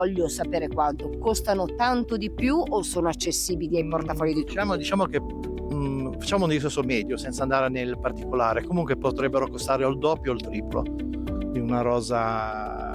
Voglio sapere quanto. Costano tanto di più o sono accessibili ai portafogli di tutti? Diciamo che facciamo un discorso medio senza andare nel particolare. Comunque potrebbero costare o il doppio o il triplo di una rosa,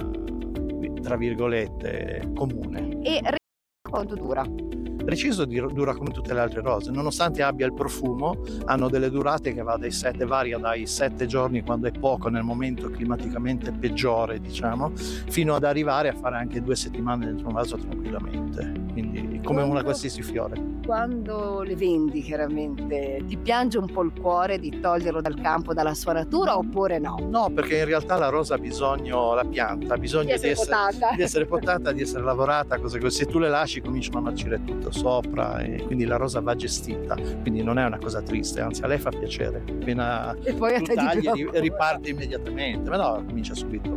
tra virgolette, comune. E quanto dura? Preciso dura come tutte le altre rose, nonostante abbia il profumo, hanno delle durate che varia dai 7 giorni, quando è poco nel momento climaticamente peggiore, diciamo, fino ad arrivare a fare anche 2 settimane dentro un vaso tranquillamente, quindi come una qualsiasi fiore. Quando le vendi, chiaramente, ti piange un po' il cuore di toglierlo dal campo, dalla sua natura, oppure no? No, perché in realtà la rosa ha bisogno, la pianta ha bisogno Di essere potata, di essere lavorata, cose così. Se tu le lasci cominciano a marcire tutto sopra, e quindi la rosa va gestita, quindi non è una cosa triste, anzi a lei fa piacere. Appena E poi tu tagli riparte immediatamente, ma no, comincia subito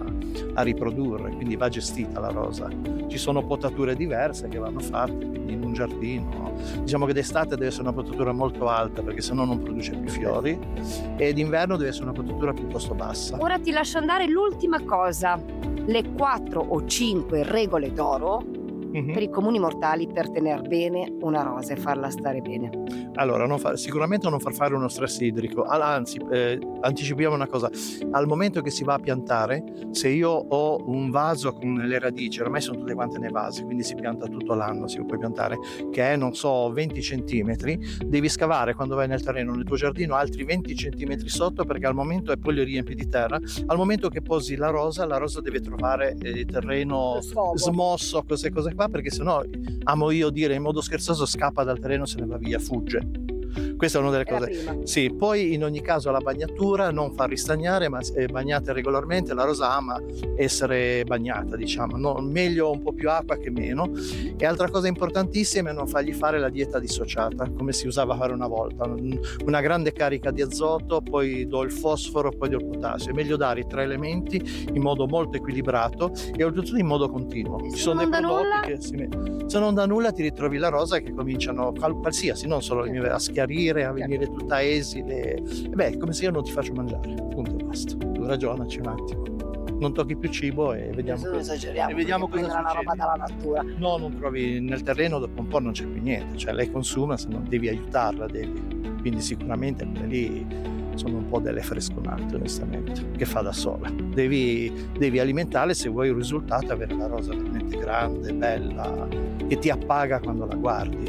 a riprodurre, quindi va gestita la rosa. Ci sono potature diverse che vanno fatte, quindi in un giardino. Diciamo che d'estate deve essere una potatura molto alta, perché sennò non produce più fiori, e d'inverno deve essere una potatura piuttosto bassa. Ora ti lascio andare, l'ultima cosa. Le 4 o 5 regole d'oro per i comuni mortali per tener bene una rosa e farla stare bene. Allora, sicuramente non far fare uno stress idrico, anzi, anticipiamo una cosa: al momento che si va a piantare, se io ho un vaso con le radici, ormai sono tutte quante nei vasi, quindi si pianta tutto l'anno, si può piantare, che è, non so, 20 centimetri, devi scavare quando vai nel terreno, nel tuo giardino, altri 20 centimetri sotto, perché al momento, e poi li riempi di terra, al momento che posi la rosa deve trovare terreno smosso, cose qua, perché sennò, amo io dire in modo scherzoso, scappa dal terreno, se ne va via, fugge. Questa è una delle cose. Sì, poi in ogni caso la bagnatura non fa ristagnare, ma bagnate regolarmente. La rosa ama essere bagnata, diciamo, no? Meglio un po' più acqua che meno. E altra cosa importantissima è non fargli fare la dieta dissociata, come si usava a fare una volta, una grande carica di azoto, poi do il fosforo, poi do il potassio. È meglio dare i 3 elementi in modo molto equilibrato e oltretutto in modo continuo. Ci sono dei prodotti che se non dà nulla, ti ritrovi la rosa che cominciano qualsiasi, non solo a schiarire, a venire tutta esile. Beh, come se io non ti faccio mangiare, punto e basta. Tu ragionaci un attimo, non tocchi più cibo e vediamo cosa succede. Una roba dalla natura. No, non trovi nel terreno, dopo un po' non c'è più niente, cioè lei consuma, se non devi aiutarla, quindi sicuramente quelle lì sono un po' delle fresconate, onestamente, che fa da sola. Devi alimentarle se vuoi il risultato, avere la rosa veramente grande, bella, che ti appaga quando la guardi.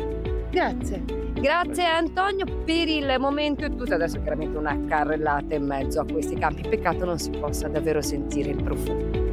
Grazie Antonio, per il momento è tutto. Adesso chiaramente una carrellata in mezzo a questi campi, peccato non si possa davvero sentire il profumo.